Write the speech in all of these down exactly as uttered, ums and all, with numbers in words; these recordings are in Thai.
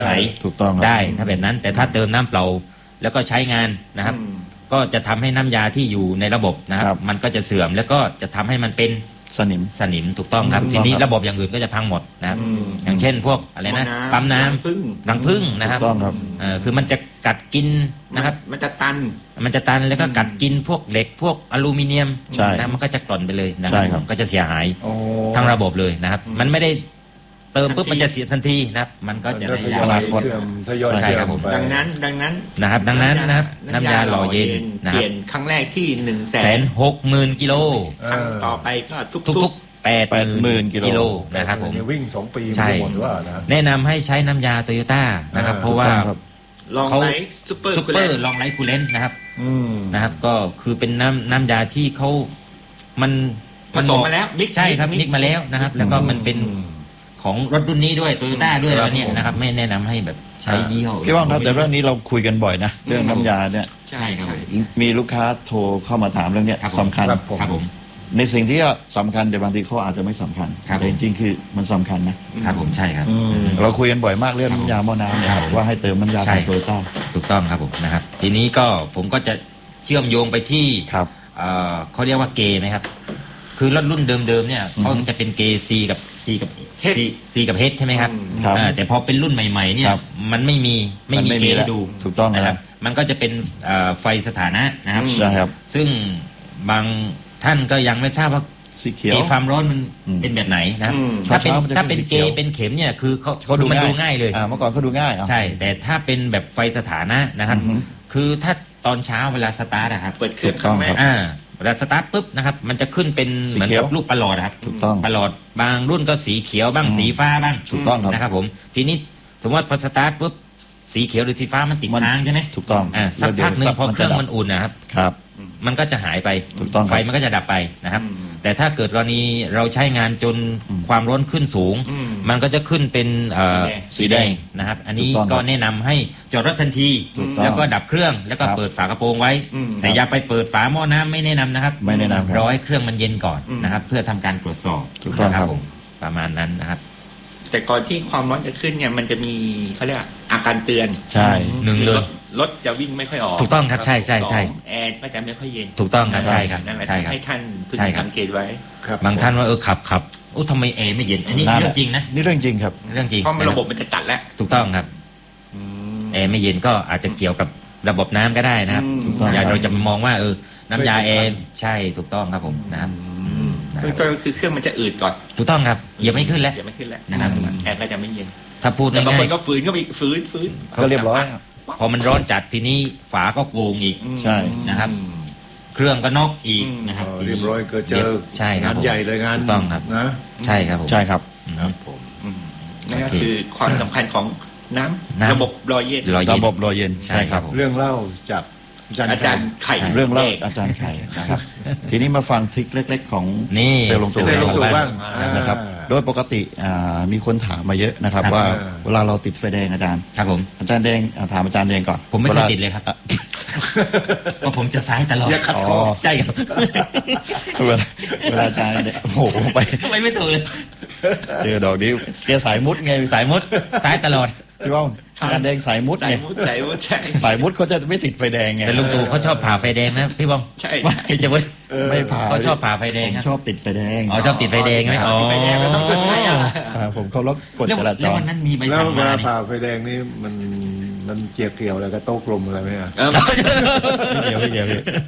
ไหลถูกต้องได้ถ้าแบบนั้นแต่ถ้าเติมน้ำเปล่าแล้วก็ใช้งานนะครับก็จะทำให้น้ำยาที่อยู่ในระบบนะครับมันก็จะเสื่อมแล้วก็จะทำให้มันเป็นสนิมสนิมถูกต้องครับทีนี้ระบบอย่างอื่นก็จะพังหมดนะครับอย่างเช่นพวกอะไรนะปั๊มน้ำรังผึ้งนะครับถูกต้องครับเออคือมันจะกัดกินนะครับมันจะตันมันจะตันแล้วก็กัดกินพวกเหล็กพวกอลูมิเนียมนะมันก็จะกร่อนไปเลยนะครับก็จะเสียหายทั้งระบบเลยนะครับมันไม่ได้เติมปุ๊บมันจะเสียทันทีนะครับมันก็จะทยอยเสื่อมทยอยเสื่อมดังนั้นดังนั้นนะครับดังนั้นนะครับน้ำยาหล่อเย็นเปลี่ยนครั้งแรกที่หนึ่งแสนหกหมื่นกิโลครั้งต่อไปก็ทุกๆแปดหมื่นกิโลนะครับผมวิ่งสองปีหมดว่านะแนะนำให้ใช้น้ำยาโตโยต้านะครับเพราะว่าเขาซุปเปอร์ซุปเปอร์ลองไลท์คูลเลนต์นะครับนะครับก็คือเป็นน้ำน้ำยาที่เขามันผสมมาแล้วใช่ครับมิกมาแล้วนะครับแล้วก็มันเป็นของรถรุ่นนี้ด้วยโตโยต้าด้วยแล้วเนี่ยนะครับไม่แนะนำให้แบบใช้ยี่ห้อพี่ว่างครับแต่เรื่องนี้เราคุยกันบ่อยนะเรื่องน้ำยาเนี่ยใช่ครับมีลูกค้าโทรเข้ามาถามเรื่องนี้สำคัญครับผมในสิ่งที่สำคัญแต่บางทีเขาอาจจะไม่สำคัญแต่จริงๆคือมันสำคัญนะครับผมใช่ครับเราคุยกันบ่อยมากเรื่องน้ำยาหม้อน้ำเนี่ยว่าให้เติมน้ำยาโตโยต้าถูกต้องครับผมนะครับทีนี้ก็ผมก็จะเชื่อมโยงไปที่เขาเรียกว่าเกย์ไหมครับคือรถรุ่นเดิมๆเนี่ยเขาจะเป็นเกย์ซีกับซีกับซีกับเฮดใช่ไหมครับแต่พอเป็นรุ่นใหม่ๆเนี่ยมันไม่มีไม่มีเกย์ให้ดูถูกต้องนะครับมันก็จะเป็นไฟสถานะนะครับใช่ครับซึ่งบางท่านก็ยังไม่ทราบว่าเกย์ความร้อนมันเป็นแบบไหนนะครับถ้าเป็นถ้าเป็นเกย์เป็นเข็มเนี่ยคือเขาเขาดูมันดูง่ายเลยเมื่อก่อนเขาดูง่ายใช่แต่ถ้าเป็นแบบไฟสถานะนะครับคือถ้าตอนเช้าเวลาสตาร์ทอะครับเปิดเครื่องครั้งแรกเวลาสตาร์ทปุ๊บนะครับมันจะขึ้นเป็นเหมือนกับลูกปลอดครับถูกต้องปลอดบางรุ่นก็สีเขียวบ้างสีฟ้าบ้างถูกต้องครับนะครับผมทีนี้สมมติพอสตาร์ทปุ๊บสีเขียวหรือสีฟ้ามันติดค้างใช่ไหมถูกต้องอ่าสักพักหนึ่งพอเครื่องมันอุ่นนะครับครับมันก็จะหายไปถูกต้องไฟมันก็จะดับไปนะครับแต่ถ้าเกิดกรณีเราใช้งานจนความร้อนขึ้นสูงมันก็จะขึ้นเป็นสีแดงนะครับอันนี้ก็แนะนำให้จอดรถทันทีแล้วก็ดับเครื่องแล้วก็เปิดฝากระโปรงไว้แต่อย่าไปเปิดฝาหม้อน้ำไม่แนะนำนะครับไม่แนะนำรอให้เครื่องมันเย็นก่อนนะครับเพื่อทำการตรวจสอบนะครับผมประมาณนั้นนะครับแต่ก่อนที่ความร้อนจะขึ้นเนี่ยมันจะมีเขาเรียกอาการเตือนใช่หนึ่งเลยรถจะวิ่งไม่ค่อยออกถูกต้องครับใช่ใช่ใช่แอร์ก็จะไม่ค่อยเย็นถูกต้องครับใช่ครับใช่ครับให้ท่านพึงสังเกตไว้บางท่านว่าเออขับขับโอ้ทำไมแอร์ไม่เย็นอันนี้เรื่องจริงนะนี่เรื่องจริงครับเรื่องจริงเพราะระบบมันจะตัดแล้วถูกต้องครับแอร์ไม่เย็นก็อาจจะเกี่ยวกับระบบน้ำก็ได้นะครับอย่าเราจะมองว่าเออน้ำยาแอร์ใช่ถูกต้องครับผมนะครับก็คือเครื่องมันจะอืดก่อนถูกต้องครับเหยียบไม่ขึ้นแล้วเหยียบไม่ขึ้นแล้วนะครับแอร์ก็จะไม่เย็นถ้าพูดง่ายๆบางคนก็ฝืนก็มีฝืนฝืนก็เรียบร้อยพอมันร้อนจัดทีนี้ฝาก็โกงอีกใช่นะครับเครื่องก็นอกอีกนะครับเรียบร้อยเกิดเจอใช่ครับงานใหญ่เลยงานต้องครับนะใช่ครับผมใช่ครับครับผมนั่นก็คือความสำคัญของน้ำระบบรอเย็นระบบรอเย็นใช่ครับเรื่องเล่าจากอาจารย์ไข่เรื่องเล่าอาจารย์ไข่นะครับทีนี้มาฟังทริคเล็กๆของเซลล์ลงตัวบ้างนะครับโดยปกติมีคนถามมาเยอะนะครับว่าเวลาเราติดไฟแดงอาจารย์ครับผมอาจารย์แดงถามอาจารย์แดงก่อนผมไม่เคยติดเลยครับเพราะผมจะซ้ายตลอดอ๋อใช่ครับเวลาเวลาอาจารย์โอ้โหไปไม่ไม่ถูกเลยเจอดอกนี้แกสายมุดไงสายมุดซ้ายตลอดพี่ว่าอาจารย์แดงสายมุดไงสายมุดใช่สายมุดเขาจะไม่ติดไฟแดงไงแต่ลุงตู่เขาชอบผ่าไฟแดงนะพี่บอมใช่พี่จะมุดไม่ผ่าเขาชอบผ่าไฟแดงชอบติดไฟแดงอ๋อชอบติดไฟแดงไหมอ๋อไฟแดงเราต้องติดไฟอ่ะผมเขาลบกฎจราจรแล้ววันนั้นมีใบสั่งมาแล้วผ่าไฟแดงนี่มันมันเกี่ยวเกี่ยวอะไรกับโต๊ะกลมอะไรไหมอ่ะไม่เกี่ยวไม่เกี่ยว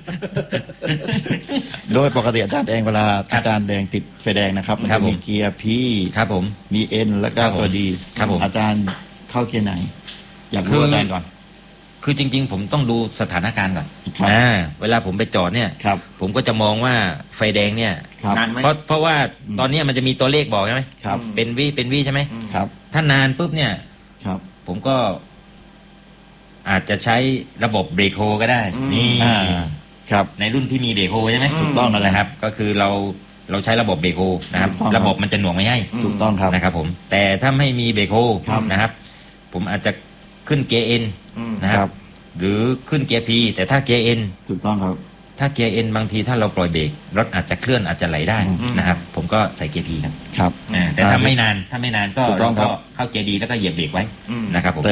โดยปกติอาจารย์แดงเวลาอาจารย์แดงติดไฟแดงนะครับมันจะมีเกียร์พีครับผมมีเอ็นแล้วก็ตัวดีอาจารย์เข้าเกียร์ไหนอยากรู้อาจารย์ก่อนคือจริงๆผมต้องดูสถานการณ์ก่อนอ่าเวลาผมไปจอดเนี่ยผมก็จะมองว่าไฟแดงเนี่ยเพราะเพราะว่าตอนนี้มันจะมีตัวเลขบอกใช่ไหมเป็นวิเป็นวิใช่ไหมครับถ้านานปุ๊บเนี่ยครับผมก็อาจจะใช้ระบบเบรกโฮก็ได้นี่ครับในรุ่นที่มีเบรกโฮใช่ไหมถูกต้องนะครับก็คือเราเราใช้ระบบเบรกโฮนะครับระบบมันจะหน่วงไม่ให้ถูกต้องครับนะครับผมแต่ถ้าไม่มีเบรกโฮนะครับผมอาจจะขึ้นเกียร์เอ็นนะครับหรือขึ้นเกียร์พีแต่ถ้าเกียร์เอ็นถูกต้องครับถ้าเกียร์เอ็นบางทีถ้าเราปล่อยเบรกรถอาจจะเคลื่อนอาจจะไหลได้นะครับผมก็ใส่เกียร์พีครับครับอ่าแต่ถ้าไม่นานถ้าไม่นานก็ถูกต้องครับเราก็เข้าเกียร์ดีแล้วก็เหยียบเบรกไว้นะครับผม